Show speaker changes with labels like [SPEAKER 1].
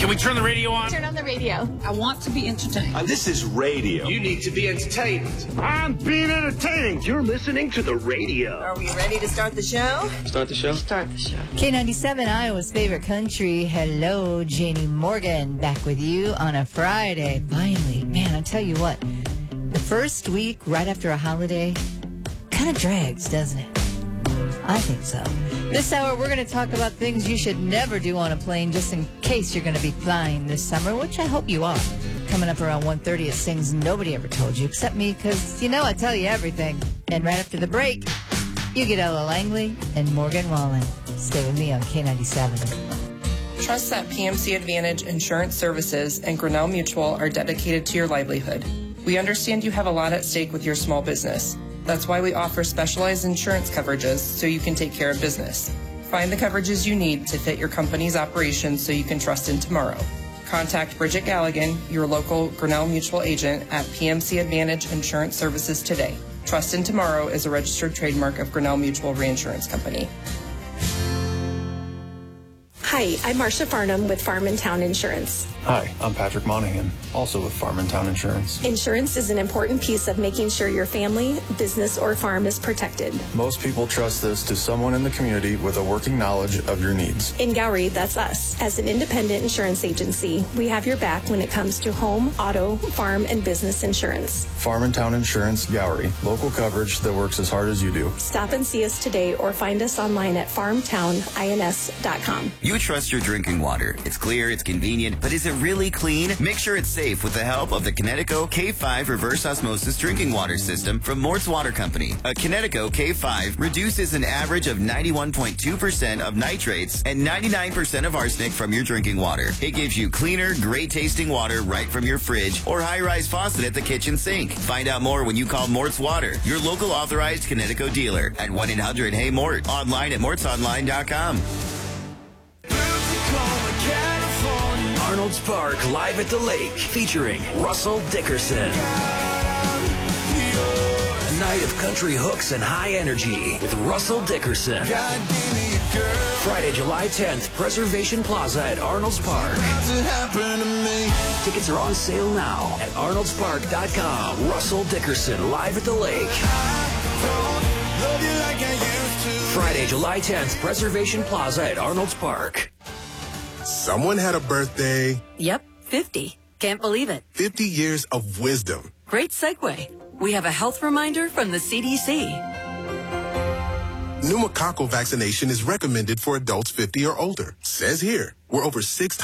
[SPEAKER 1] we turn the radio on?
[SPEAKER 2] Turn on the radio.
[SPEAKER 3] I want to be entertained.
[SPEAKER 4] This is radio.
[SPEAKER 1] You need to be entertained.
[SPEAKER 4] I'm being entertained. You're listening to the radio.
[SPEAKER 5] Are we ready to start the show?
[SPEAKER 4] Start the show?
[SPEAKER 5] Start the show.
[SPEAKER 6] K97, Iowa's favorite country. Hello, Janie Morgan, back with you on a Friday. Finally, man, I tell you what, the first week right after a holiday kind of drags, doesn't it? I think so. This hour, we're going to talk about things you should never do on a plane just in case you're going to be flying this summer, which I hope you are. Coming up around 1:30, it's things nobody ever told you except me because, I tell you everything. And right after the break, you get Ella Langley and Morgan Wallen. Stay with me on K97.
[SPEAKER 7] Trust that PMC Advantage Insurance Services and Grinnell Mutual are dedicated to your livelihood. We understand you have a lot at stake with your small business. That's why we offer specialized insurance coverages so you can take care of business. Find the coverages you need to fit your company's operations so you can trust in tomorrow. Contact Bridget Galligan, your local Grinnell Mutual agent at PMC Advantage Insurance Services today. Trust in Tomorrow is a registered trademark of Grinnell Mutual Reinsurance Company.
[SPEAKER 8] Hi, I'm Marcia Farnham with Farm and Town Insurance.
[SPEAKER 9] Hi, I'm Patrick Monahan, also with Farm and Town Insurance.
[SPEAKER 8] Insurance is an important piece of making sure your family, business, or farm is protected.
[SPEAKER 9] Most people trust this to someone in the community with a working knowledge of your needs.
[SPEAKER 8] In Gowrie, that's us. As an independent insurance agency, we have your back when it comes to home, auto, farm, and business insurance.
[SPEAKER 9] Farm and Town Insurance, Gowrie. Local coverage that works as hard as you do.
[SPEAKER 8] Stop and see us today or find us online at farmtownins.com.
[SPEAKER 10] You trust your drinking water. It's clear, it's convenient, but is it really clean? Make sure it's safe with the help of the Kinetico K5 Reverse Osmosis Drinking Water System from Mort's Water Company. A Kinetico K5 reduces an average of 91.2% of nitrates and 99% of arsenic from your drinking water. It gives you cleaner, great-tasting water right from your fridge or high-rise faucet at the kitchen sink. Find out more when you call Mort's Water, your local authorized Kinetico dealer, at 1-800-HEY-MORT, online at mortsonline.com.
[SPEAKER 4] Arnold's Park Live at the Lake, featuring Russell Dickerson. Night of country hooks and high energy with Russell Dickerson. Friday, July 10th, Preservation Plaza at Arnold's Park. Tickets are on sale now at arnoldspark.com. Russell Dickerson live at the lake. Friday, July 10th, Preservation Plaza at Arnold's Park.
[SPEAKER 11] Someone had a birthday.
[SPEAKER 12] Yep, 50. Can't believe it.
[SPEAKER 11] 50 years of wisdom.
[SPEAKER 12] Great segue. We have a health reminder from the CDC.
[SPEAKER 11] Pneumococcal vaccination is recommended for adults 50 or older. Says here, we're over 6